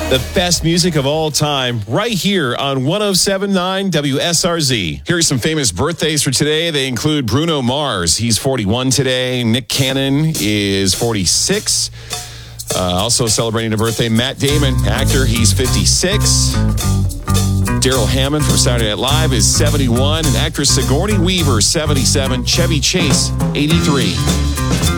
The best music of all time right here on 107.9 WSRZ. Here are some famous birthdays for today. They include Bruno Mars. He's 41 today. Nick Cannon is 46. Also celebrating a birthday, Matt Damon, actor. He's 56. Daryl Hammond from Saturday Night Live is 71. And actress Sigourney Weaver, 77. Chevy Chase, 83.